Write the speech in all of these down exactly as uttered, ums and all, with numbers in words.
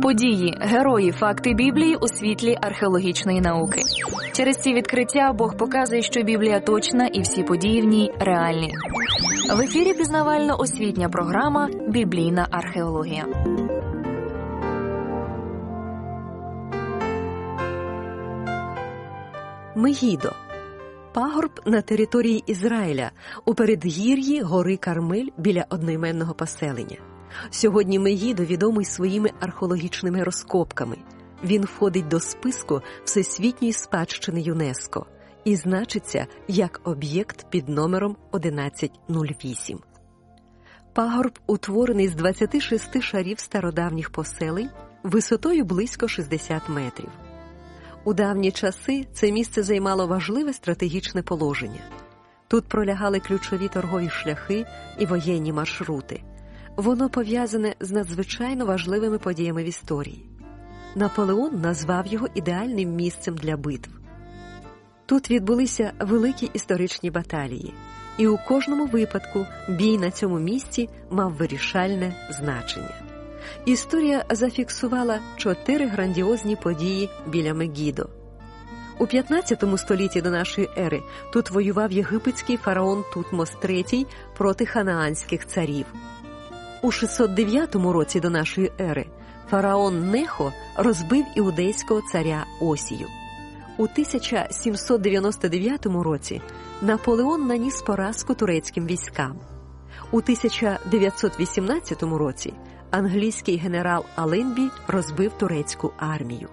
Події, герої, факти Біблії у світлі археологічної науки. Через ці відкриття Бог показує, що Біблія точна і всі події в ній реальні. В ефірі пізнавально-освітня програма «Біблійна археологія». Мегідо – пагорб на території Ізраїля, у передгір'ї гори Кармель біля одноіменного поселення. Сьогодні Мегідо відомий своїми археологічними розкопками. Він входить до списку Всесвітньої спадщини ЮНЕСКО і значиться як об'єкт під номером одинадцять нуль вісім. Пагорб утворений з двадцяти шести шарів стародавніх поселень висотою близько шістдесят метрів. У давні часи це місце займало важливе стратегічне положення. Тут пролягали ключові торгові шляхи і воєнні маршрути. Воно пов'язане з надзвичайно важливими подіями в історії. Наполеон назвав його ідеальним місцем для битв. Тут відбулися великі історичні баталії, і у кожному випадку бій на цьому місці мав вирішальне значення. Історія зафіксувала чотири грандіозні події біля Мегідо. У п'ятнадцятому столітті до нашої ери тут воював єгипетський фараон Тутмос третій проти ханаанських царів. У шістсот дев'ятому році до нашої ери фараон Нехо розбив іудейського царя Осію. У тисяча сімсот дев'яносто дев'ятому році Наполеон наніс поразку турецьким військам. У тисяча дев'ятсот вісімнадцятому році англійський генерал Аленбі розбив турецьку армію.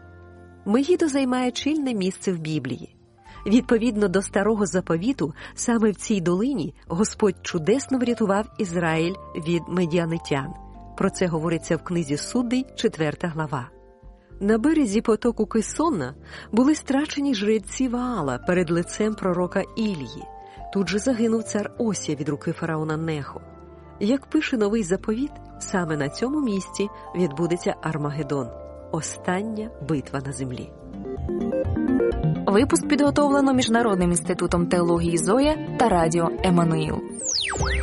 Мегідо займає чільне місце в Біблії. Відповідно до Старого Заповіту, саме в цій долині Господь чудесно врятував Ізраїль від медіанитян. Про це говориться в книзі Суддей, четверта глава. На березі потоку Кисона були страчені жреці Ваала перед лицем пророка Ілії. Тут же загинув цар Осія від руки фараона Нехо. Як пише Новий Заповіт, саме на цьому місці відбудеться Армагеддон – остання битва на землі. Випуск підготовлено Міжнародним інститутом теології Зоя та радіо Еммануїл.